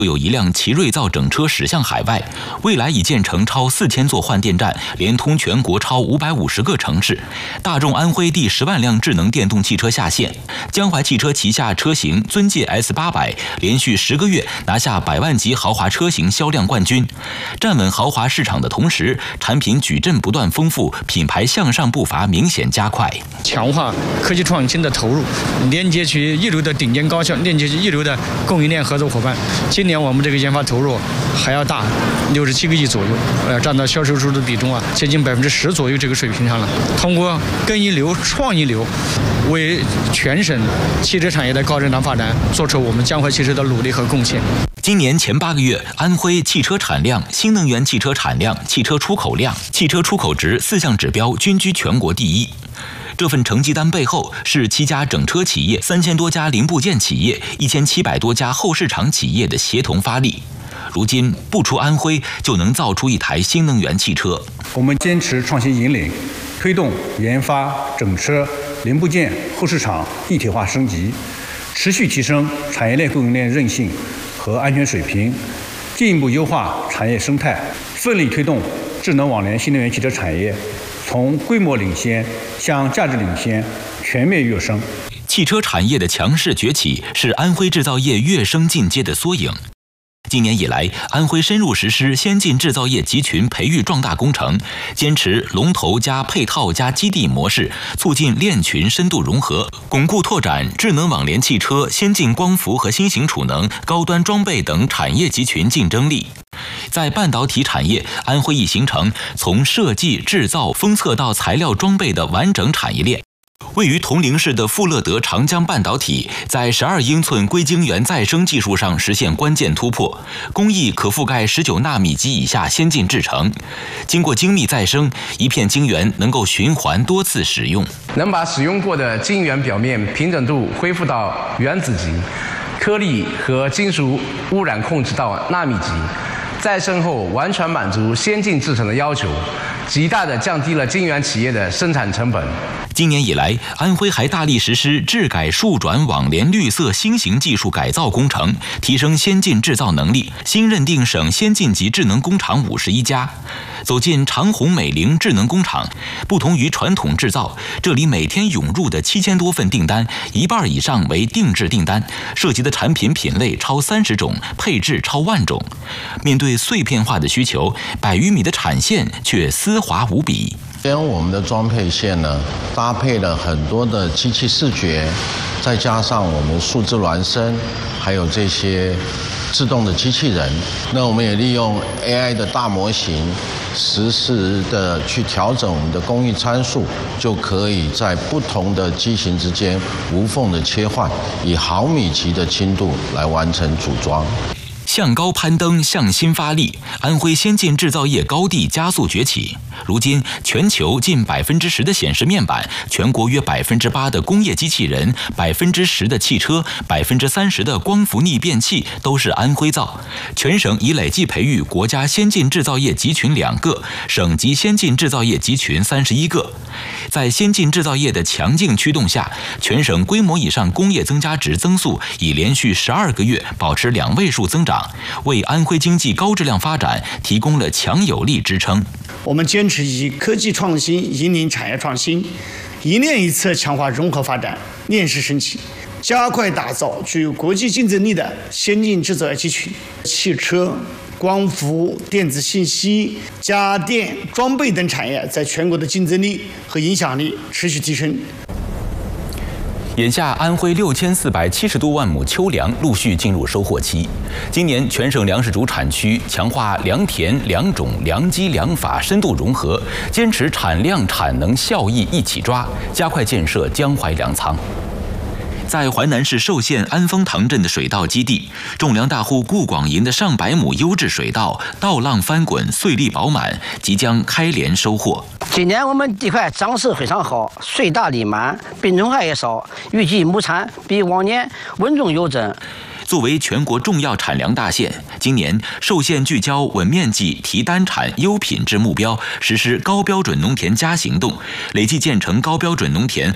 有一辆奇瑞造整车驶向海外，未来已建成超4000座换电站，连通全国超550个城市。大众安徽第10万辆智能电动汽车下线，江淮汽车旗下车型尊界 S800连续10个月拿下100万级豪华车型销量冠军。站稳豪华市场的同时，产品矩阵不断丰富，品牌向上步伐明显加快。 强化科技创新的投入，连接起一流的顶尖高校，链接起一流的供应链合作伙伴。今年我们这个研发投入还要大，67个亿左右，占到销售收入的比重接近10%左右这个水平上了。通过跟一流、创一流，为全省汽车产业的高质量发展做出我们江淮汽车的努力和贡献。 今年前8个月，安徽汽车产量、新能源汽车产量、汽车出口量、汽车出口值4项指标均居全国第一。这份成绩单背后是7家整车企业、3000多家零部件企业、1700多家后市场企业的协同发力。如今不出安徽就能造出一台新能源汽车。 我们坚持创新引领，推动研发、整车、零部件、后市场一体化升级，持续提升产业链供应链韧性和安全水平，进一步优化产业生态，奋力推动智能网联新能源汽车产业从规模领先向价值领先全面跃升。 汽车产业的强势崛起是安徽制造业跃升进阶的缩影。今年以来，安徽深入实施先进制造业集群培育壮大工程，坚持龙头加配套加基地模式，促进链群深度融合，巩固拓展智能网联汽车、先进光伏和新型储能、高端装备等产业集群竞争力。在半导体产业，安徽已形成从设计、制造、封测到材料装备的完整产业链。位于铜陵市的富乐德长江半导体在12英寸硅晶圆再生技术上实现关键突破，工艺可覆盖19纳米级以下先进制程。经过精密再生，一片晶圆能够循环多次使用， 能把使用过的晶圆表面平整度恢复到原子级，颗粒和金属污染控制到纳米级。再生后完全满足先进制程的要求，极大地降低了晶圆企业的生产成本。 今年以来，安徽还大力实施制改数转网联绿色新型技术改造工程，提升先进制造能力，新认定省先进级智能工厂51家。走进长虹美菱智能工厂，不同于传统制造，这里每天涌入的7000多份订单，一半以上为定制订单，涉及的产品品类超30种，配置超10000种。面对碎片化的需求，100余米的产线却丝滑无比。 我们的装配线呢，搭配了很多的机器视觉，再加上我们数字孪生，还有这些自动的机器人。那我们也利用 AI 的大模型，实时的去调整我们的工艺参数，就可以在不同的机型之间无缝的切换，以毫米级的精度来完成组装。 向高攀登，向新发力，安徽先进制造业高地加速崛起。如今，全球近10%的显示面板，全国约8%的工业机器人，10%的汽车，30%的光伏逆变器都是安徽造。全省已累计培育国家先进制造业集群2个，省级先进制造业集群31个。在先进制造业的强劲驱动下，全省规模以上工业增加值增速已连续12个月保持2位数增长，为安徽经济高质量发展提供了强有力支撑。 我们坚持以科技创新引领产业创新，一链一策强化融合发展，链式升级，加快打造具有国际竞争力的先进制造业集群。汽车、光伏、电子信息、家电、装备等产业在全国的竞争力和影响力持续提升。 眼下，安徽6470多万亩秋粮陆续进入收获期。今年全省粮食主产区强化良田、良种、良机、良法深度融合，坚持产量、产能、效益一起抓，加快建设江淮粮仓。在淮南市寿县安丰塘镇的水稻基地，种粮大户顾广银的上百亩优质水稻稻浪翻滚，穗粒饱满，即将开镰收获。 今年我们地块长势非常好，穗大粒满，病虫害也少，预计亩产比往年稳中有增。 作为全国重要产粮大县，今年寿县聚焦稳面积、提单产、优品质目标，实施高标准农田加行动，累计建成高标准农田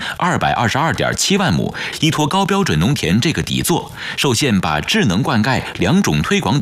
222.7万亩。依托高标准农田这个底座，寿县把智能灌溉、良种推广等